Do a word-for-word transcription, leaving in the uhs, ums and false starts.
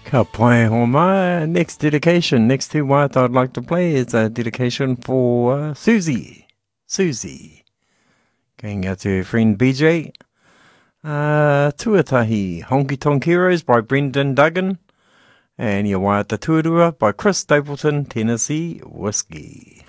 Ka pai ho mai. Next dedication, next two what I'd like to play is a dedication for uh, Susie. Susie. Going out to friend B J. Uh, Tuatahi, Honky Tonk Heroes by Brendan Duggan. And Ia Waiata Tuarua by Chris Stapleton, Tennessee Whiskey.